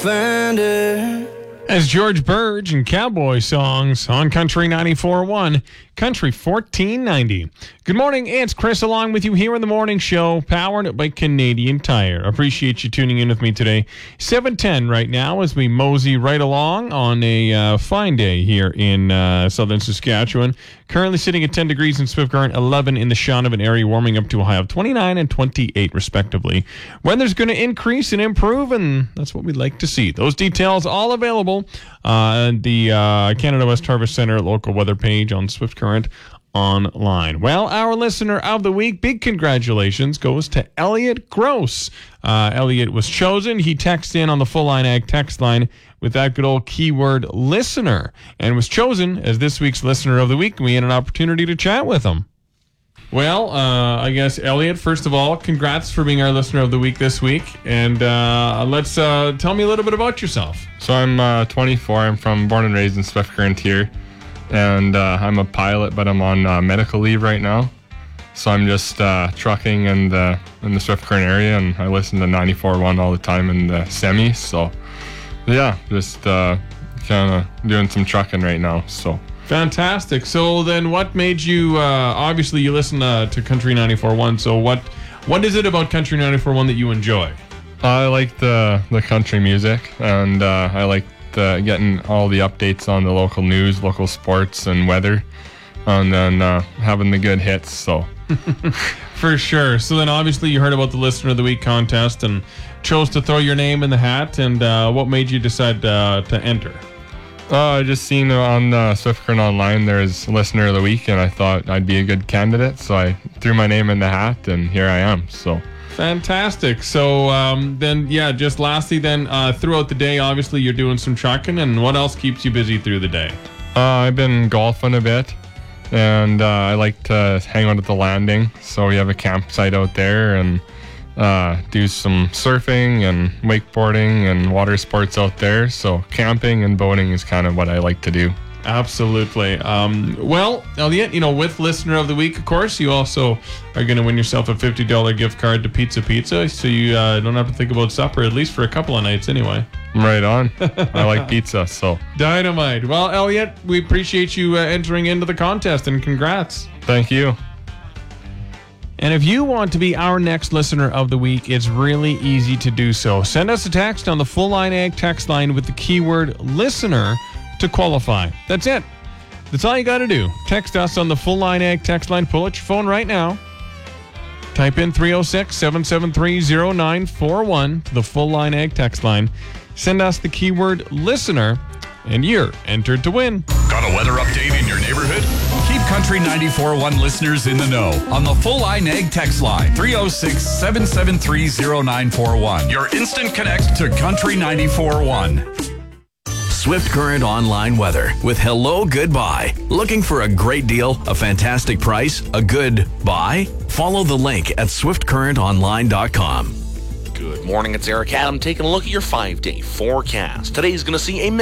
defender. As George Burge and Cowboy songs on Country 94.1, Country 1490. Good morning, it's Chris along with you here in the morning show, powered by Canadian Tire. Appreciate you tuning in with me today. 7:10 right now as we mosey right along on a fine day here in southern Saskatchewan. Currently sitting at 10 degrees in Swift Current, 11 in the Shaunavon area, warming up to a high of 29 and 28 respectively. Weather's going to increase and improve, and that's what we'd like to see. Those details all available on the Canada West Harvest Centre local weather page on Swift Current online. Well, our listener of the week, big congratulations goes to Elliot Gross. Elliot was chosen. He texted in on the Full Line Ag text line with that good old keyword listener and was chosen as this week's listener of the week. We had an opportunity to chat with him. Well, I guess, Elliot, first of all, congrats for being our listener of the week this week. And let's tell me a little bit about yourself. So I'm 24. I'm born and raised in Swift Current here. And I'm a pilot, but I'm on medical leave right now. So I'm just trucking in the Swift Current area, and I listen to 94.1 all the time in the semi. So, yeah, just kind of doing some trucking right now. So fantastic. So then what made you, obviously you listen to Country 94.1, so what is it about Country 94.1 that you enjoy? I like the country music, and I like getting all the updates on the local news, local sports, and weather, and then having the good hits. So, for sure. So then, obviously, you heard about the Listener of the Week contest and chose to throw your name in the hat. And what made you decide to enter? I just seen on Swift Current online there's Listener of the Week, and I thought I'd be a good candidate, so I threw my name in the hat, and here I am. So. Fantastic. So then, yeah, just lastly then, throughout the day, obviously you're doing some trucking, and what else keeps you busy through the day? I've been golfing a bit, and I like to hang out at the landing. So we have a campsite out there, and do some surfing and wakeboarding and water sports out there. So camping and boating is kind of what I like to do. Absolutely. Well, Elliot, with Listener of the Week, of course, you also are going to win yourself a $50 gift card to Pizza, so you don't have to think about supper, at least for a couple of nights anyway. Right on. I like pizza, so. Dynamite. Well, Elliot, we appreciate you entering into the contest, and congrats. Thank you. And if you want to be our next Listener of the Week, it's really easy to do so. Send us a text on the Full Line Ag text line with the keyword listener to qualify. That's it. That's all you got to do. Text us on the Full Line Ag text line. Pull out your phone right now. Type in 306-773-0941 to the Full Line Ag text line. Send us the keyword listener, and you're entered to win. Got a weather update in your neighborhood? Keep Country 94.1 listeners in the know on the Full Line Ag text line. 306-773-0941. Your instant connect to Country 94.1. Swift Current online weather with Hello Goodbye. Looking for a great deal, a fantastic price, a good buy? Follow the link at swiftcurrentonline.com. Good morning, it's Eric Adam taking a look at your 5-day forecast. Today's going to see a